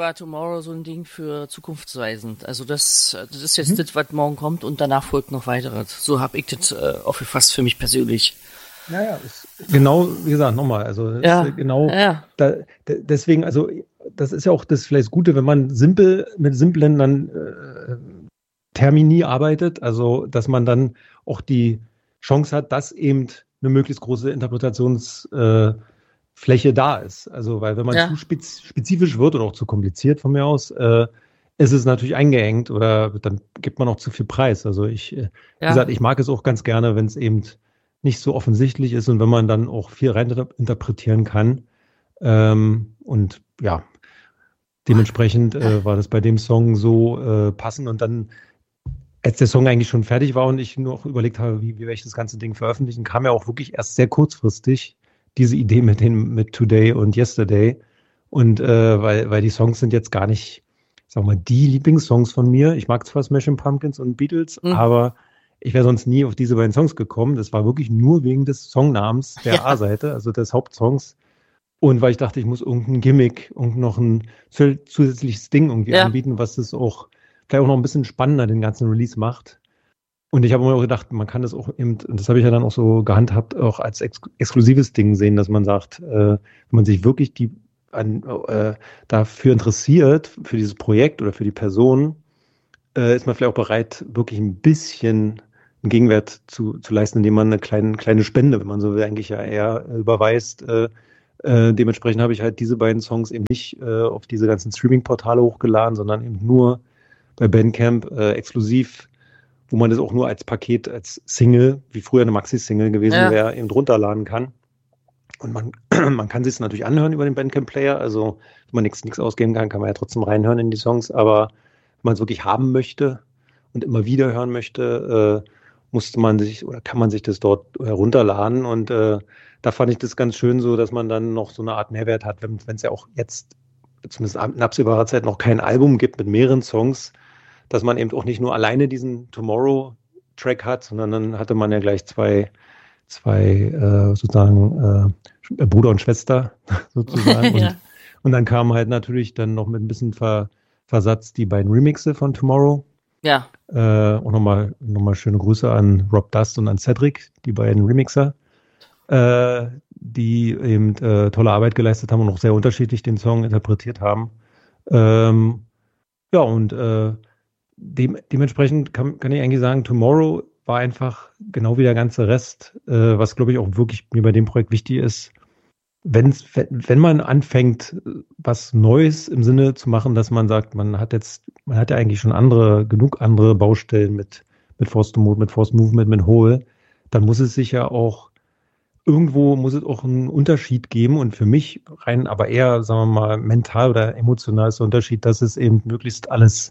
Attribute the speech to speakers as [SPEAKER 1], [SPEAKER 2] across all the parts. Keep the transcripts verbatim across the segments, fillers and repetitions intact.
[SPEAKER 1] war Tomorrow so ein Ding für zukunftsweisend. Also das, das ist jetzt mhm. das, was morgen kommt und danach folgt noch weiteres. So habe ich das äh, aufgefasst für mich persönlich.
[SPEAKER 2] Naja, ist genau, wie gesagt, nochmal, also
[SPEAKER 1] ja,
[SPEAKER 2] ist genau
[SPEAKER 1] ja.
[SPEAKER 2] Da, d- deswegen, also das ist ja auch das vielleicht das Gute, wenn man simpel mit simplen dann äh, Termini arbeitet, also dass man dann auch die Chance hat, dass eben eine möglichst große Interpretationsfläche äh, Fläche da ist. Also weil wenn man
[SPEAKER 1] Ja.
[SPEAKER 2] zu spez- spezifisch wird oder auch zu kompliziert von mir aus, äh, ist es natürlich eingeengt oder dann gibt man auch zu viel Preis. Also ich, äh,
[SPEAKER 1] Ja.
[SPEAKER 2] wie gesagt, ich mag es auch ganz gerne, wenn es eben nicht so offensichtlich ist und wenn man dann auch viel rein interpretieren kann. Ähm, und ja, dementsprechend äh, war das bei dem Song so äh, passend. Und dann, als der Song eigentlich schon fertig war und ich nur auch überlegt habe, wie, wie werde ich das ganze Ding veröffentlichen, kam ja auch wirklich erst sehr kurzfristig diese Idee mit den mit Today und Yesterday. Und äh, weil, weil die Songs sind jetzt gar nicht, sagen wir mal, die Lieblingssongs von mir. Ich mag zwar Smashing Pumpkins und Beatles,
[SPEAKER 1] Mhm.
[SPEAKER 2] aber ich wäre sonst nie auf diese beiden Songs gekommen. Das war wirklich nur wegen des Songnamens der
[SPEAKER 1] Ja.
[SPEAKER 2] A-Seite, also des Hauptsongs. Und weil ich dachte, ich muss irgendein Gimmick und noch ein zu- zusätzliches Ding irgendwie
[SPEAKER 1] Ja.
[SPEAKER 2] anbieten, was das auch vielleicht auch noch ein bisschen spannender den ganzen Release macht. Und ich habe mir auch gedacht, man kann das auch eben, und das habe ich ja dann auch so gehandhabt, auch als ex exklusives Ding sehen, dass man sagt, äh, wenn man sich wirklich die an, äh, dafür interessiert, für dieses Projekt oder für die Person, äh, ist man vielleicht auch bereit, wirklich ein bisschen einen Gegenwert zu, zu leisten, indem man eine kleine, kleine Spende, wenn man so will, eigentlich ja eher äh, überweist. Äh, äh, dementsprechend habe ich halt diese beiden Songs eben nicht äh, auf diese ganzen Streaming-Portale hochgeladen, sondern eben nur bei Bandcamp äh, exklusiv, wo man das auch nur als Paket, als Single, wie früher eine Maxi-Single gewesen
[SPEAKER 1] Ja.
[SPEAKER 2] wäre, eben runterladen kann. Und man, man kann sich es natürlich anhören über den Bandcamp-Player. Also, wenn man nichts nichts ausgeben kann, kann man ja trotzdem reinhören in die Songs. Aber wenn man es wirklich haben möchte und immer wieder hören möchte, äh, musste man sich oder kann man sich das dort herunterladen. Und äh, da fand ich das ganz schön so, dass man dann noch so eine Art Mehrwert hat, wenn es ja auch jetzt, zumindest in absehbarer Zeit, noch kein Album gibt mit mehreren Songs, dass man eben auch nicht nur alleine diesen Tomorrow-Track hat, sondern dann hatte man ja gleich zwei, zwei äh, sozusagen äh, Bruder und Schwester sozusagen. Und,
[SPEAKER 1] Ja.
[SPEAKER 2] und dann kamen halt natürlich dann noch mit ein bisschen Ver, Versatz die beiden Remixe von Tomorrow.
[SPEAKER 1] Ja.
[SPEAKER 2] Äh, auch nochmal noch mal schöne Grüße an Rob Dust und an Cedric, die beiden Remixer, äh, die eben äh, tolle Arbeit geleistet haben und auch sehr unterschiedlich den Song interpretiert haben. Ähm, ja, und äh, dem, dementsprechend kann, kann ich eigentlich sagen, Tomorrow war einfach genau wie der ganze Rest, äh, was glaube ich auch wirklich mir bei dem Projekt wichtig ist, wenn's, wenn, wenn man anfängt, was Neues im Sinne zu machen, dass man sagt, man hat jetzt, man hat ja eigentlich schon andere, genug andere Baustellen mit, mit Force to Move, mit Force Movement, mit Hole, dann muss es sich ja auch, irgendwo muss es auch einen Unterschied geben und für mich rein, aber eher, sagen wir mal, mental oder emotional ist der Unterschied, dass es eben möglichst alles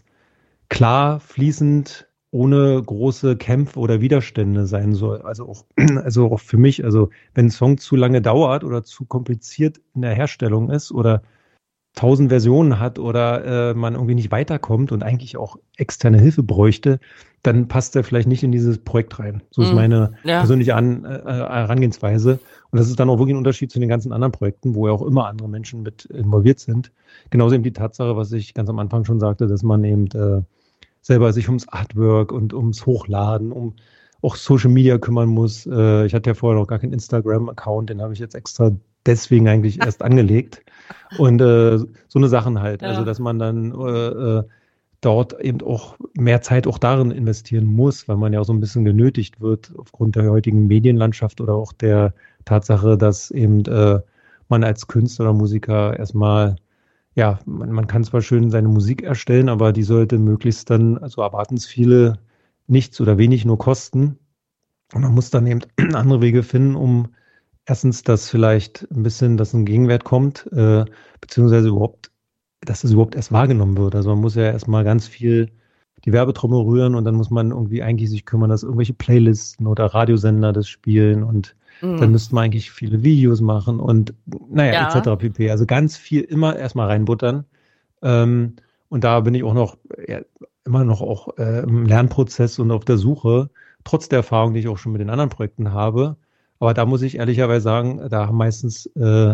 [SPEAKER 2] klar, fließend, ohne große Kämpfe oder Widerstände sein soll. Also auch, also auch für mich, also wenn ein Song zu lange dauert oder zu kompliziert in der Herstellung ist oder tausend Versionen hat oder äh, man irgendwie nicht weiterkommt und eigentlich auch externe Hilfe bräuchte, dann passt er vielleicht nicht in dieses Projekt rein. So ist
[SPEAKER 1] Mhm.
[SPEAKER 2] meine
[SPEAKER 1] Ja.
[SPEAKER 2] persönliche An äh, Herangehensweise. Und das ist dann auch wirklich ein Unterschied zu den ganzen anderen Projekten, wo ja auch immer andere Menschen mit involviert sind. Genauso eben die Tatsache, was ich ganz am Anfang schon sagte, dass man eben äh, selber sich ums Artwork und ums Hochladen, um auch Social Media kümmern muss. Äh, ich hatte ja vorher noch gar keinen Instagram-Account, den habe ich jetzt extra deswegen eigentlich erst angelegt. Und äh, so eine Sachen halt.
[SPEAKER 1] Ja.
[SPEAKER 2] Also, dass man dann äh, äh, dort eben auch mehr Zeit auch darin investieren muss, weil man ja auch so ein bisschen genötigt wird aufgrund der heutigen Medienlandschaft oder auch der Tatsache, dass eben äh, man als Künstler oder Musiker erstmal, ja, man, man kann zwar schön seine Musik erstellen, aber die sollte möglichst dann, also erwarten es viele, nichts oder wenig nur kosten. Und man muss dann eben andere Wege finden, um erstens, dass vielleicht ein bisschen, dass ein Gegenwert kommt, äh, beziehungsweise überhaupt, dass es überhaupt erst wahrgenommen wird. Also man muss ja erstmal ganz viel die Werbetrommel rühren und dann muss man irgendwie eigentlich sich kümmern, dass irgendwelche Playlisten oder Radiosender das spielen und
[SPEAKER 1] Mhm.
[SPEAKER 2] dann müsste man eigentlich viele Videos machen und naja,
[SPEAKER 1] Ja.
[SPEAKER 2] et cetera pp. Also ganz viel immer erstmal reinbuttern. Ähm, und da bin ich auch noch ja, immer noch auch äh, im Lernprozess und auf der Suche, trotz der Erfahrung, die ich auch schon mit den anderen Projekten habe. Aber da muss ich ehrlicherweise sagen, da haben meistens äh,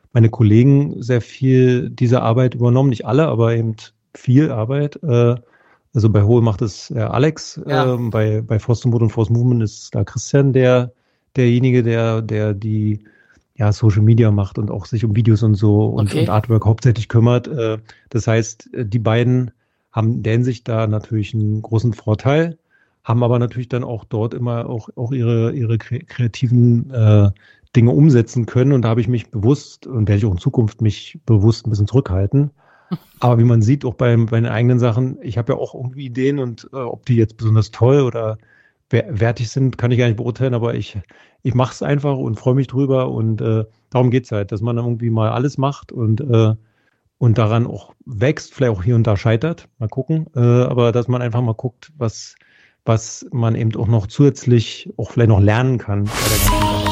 [SPEAKER 2] meine Kollegen sehr viel diese Arbeit übernommen. Nicht alle, aber eben viel Arbeit. Äh, also bei Hole macht es äh, Alex,
[SPEAKER 1] Ja.
[SPEAKER 2] ähm, bei, bei Force to Mode und Force Movement ist da Christian der, derjenige, der, der die ja, Social Media macht und auch sich um Videos und so und,
[SPEAKER 1] Okay.
[SPEAKER 2] und Artwork hauptsächlich kümmert. Äh, das heißt, äh, die beiden haben in der Hinsicht da natürlich einen großen Vorteil, haben aber natürlich dann auch dort immer auch, auch ihre, ihre kre- kreativen äh, Dinge umsetzen können. Und da habe ich mich bewusst und werde ich auch in Zukunft mich bewusst ein bisschen zurückhalten. Aber wie man sieht, auch bei, bei den eigenen Sachen, ich habe ja auch irgendwie Ideen und äh, ob die jetzt besonders toll oder wer- wertig sind, kann ich gar nicht beurteilen, aber ich, ich mache es einfach und freue mich drüber und äh, darum geht's halt, dass man dann irgendwie mal alles macht und, äh, und daran auch wächst, vielleicht auch hier und da scheitert, mal gucken, äh, aber dass man einfach mal guckt, was, was man eben auch noch zusätzlich auch vielleicht noch lernen kann bei der ganzen Sache.